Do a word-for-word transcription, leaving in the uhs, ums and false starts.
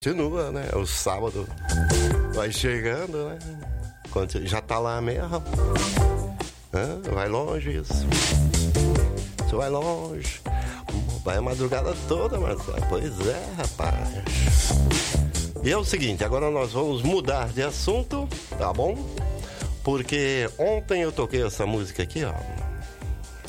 Continua, né? O sábado vai chegando, né? Quando já tá lá mesmo. Hã? Vai longe isso. Você vai longe. Vai a madrugada toda, Marcelo. Pois é, rapaz. E é o seguinte, agora nós vamos mudar de assunto, tá bom? Porque ontem eu toquei essa música aqui, ó.